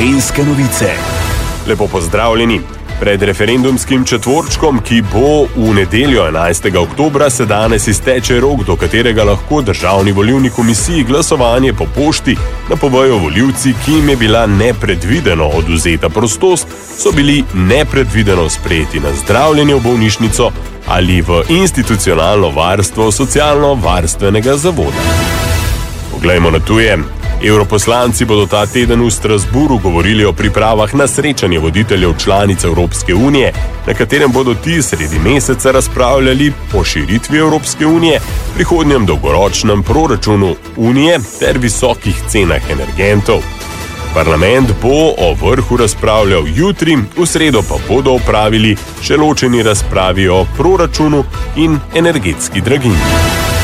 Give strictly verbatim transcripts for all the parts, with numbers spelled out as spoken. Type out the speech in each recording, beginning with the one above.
Slovenske novice. Lepo pozdravljeni. Pred referendumskim četvorčkom, ki bo v nedeljo enajstega oktobra, se danes izteče rok, do katerega lahko Državni volilni komisiji glasovanje po pošti napovejo volivci, ki jim je bila nepredvideno odvzeta prostost, so bili nepredvideno sprejeti na zdravljenje v bolnišnico ali v institucionalno varstvo socialno-varstvenega zavoda. Poglejmo na tuje. Evroposlanci bodo ta teden v Strasburu govorili o pripravah na srečanje voditeljev članic Evropske unije, na katerem bodo ti sredi meseca razpravljali o širitvi Evropske unije, prihodnjem dolgoročnem proračunu unije ter visokih cenah energentov. Parlament bo o vrhu razpravljal jutri, v sredo pa bodo opravili še ločeni razpravi o proračunu in energetski draginji.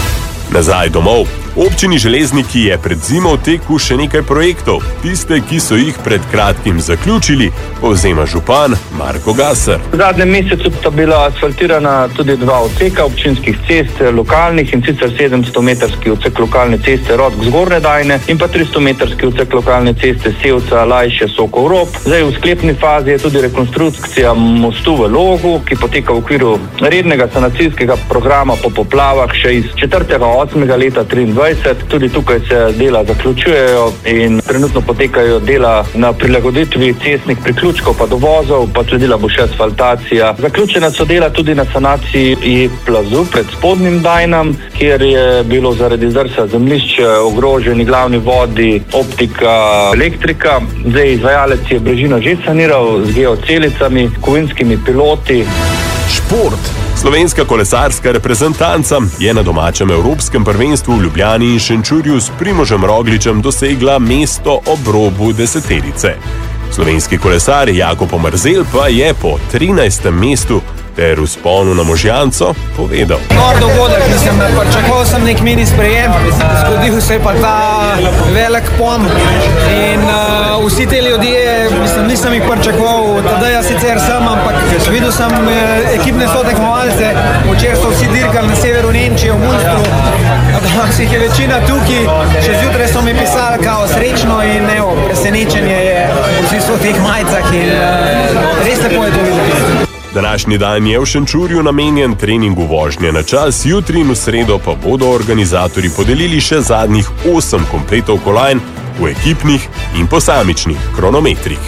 Nazaj domov. Občini Železniki je pred zimo v teku še nekaj projektov. Tiste, ki so jih pred kratkim zaključili, povzema župan Marko Gasar. V zadnjem mesecu sta bila asfaltirana tudi dva odseka občinskih cest, lokalnih, in sicer sedemstometrski odsek lokalne ceste Rodk-Zgornje Dajne in pa tristometrski odsek lokalne ceste Sevca-Lajše-Sokov-Rob. Zdaj v sklepni fazi je tudi rekonstrukcija mostu v Logu, ki poteka v okviru rednega sanacijskega programa po poplavah še iz četrtega osmega leta triindvajset. Tudi tukaj se dela zaključujejo in trenutno potekajo dela na prilagoditvi cestnih priključkov pa dovozov, pa sledila bo še asfaltacija. Zaključena so dela tudi na sanaciji plazu pred Spodnjim Dajnam, kjer je bilo zaradi zdrsa zemljišč ogroženi glavni vodi, optika, elektrika. Zdaj izvajalec je brežino že saniral z geocelicami, kovinskimi piloti. Šport. Slovenska kolesarska reprezentanca je na domačem evropskem prvenstvu v Ljubljani in Šenčurju s Primožem Rogličem dosegla mesto ob robu deseterice. Slovenski kolesar Jakob Omerzel pa je po trinajstem mestu ter vzponu na Možjanco povedal. Nor dogodek, mislim, pričakoval sem nek mini sprejem, zgodil se je pa ta velik pom in uh, vsi te ljudje, mislim, nisem jih pričakoval, Tadeja sicer sem, ampak videl sem eh, ekipne sotekmovalce, včeraj so vsi dirkali na severu Nemčije, v Munstru, danes jih je večina tukaj, še zjutraj so mi pisali kao srečno in evo, presenečenje je, vsi so v teh majicah in uh, res lepo je to videti. Današnji dan je v Šenčurju namenjen treningu vožnje na čas, jutri in v sredo pa bodo organizatorji podelili še zadnjih osem kompletov kolajn v ekipnih in posamičnih kronometrih.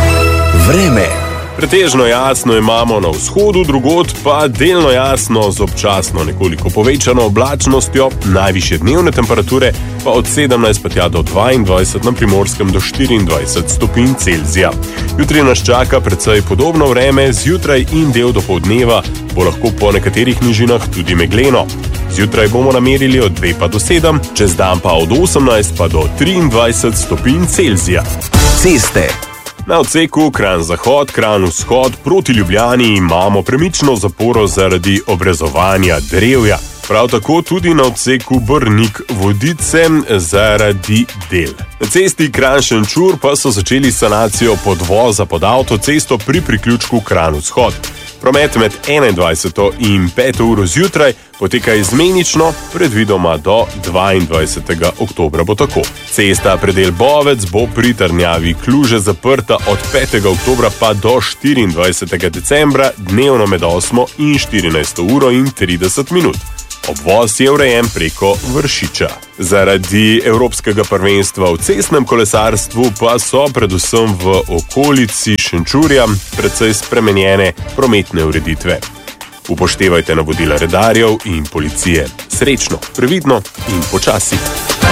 Vreme. Pretežno jasno imamo na vzhodu, drugod pa delno jasno z občasno nekoliko povečano oblačnostjo, najvišje dnevne temperature pa od sedemnajst pa tja do dvaindvajset, na Primorskem do štiriindvajset stopinj Celzija. Jutri nas čaka precej podobno vreme, zjutraj in del dopoldneva bo lahko po nekaterih nižinah tudi megleno. Zjutraj bomo namerili od dve pa do sedem, čez dan pa od osemnajst pa do triindvajset stopinj Celzija. Ceste. Na odseku Kranj-Zahod, Kranj-Vzhod proti Ljubljani imamo premično zaporo zaradi obrezovanja drevja. Prav tako tudi na odseku Brnik-Vodice zaradi del. Na cesti Kranj-Šenčur pa so začeli sanacijo podvoza pod avtocesto pri priključku Kranj-Vzhod. Promet med enaindvajseto in peto uro zjutraj poteka izmenično, predvidoma do dvaindvajsetega oktobra bo tako. Cesta predel Bovec bo pri Trnjavi Kluže zaprta od petega oktobra pa do štiriindvajsetega decembra, dnevno med osmo in štirinajsto uro in trideset minut. Obvoz je urejen preko Vršiča. Zaradi evropskega prvenstva v cestnem kolesarstvu pa so predvsem v okolici Šenčurja precej spremenjene prometne ureditve. Upoštevajte navodila redarjev in policije. Srečno, previdno in počasi.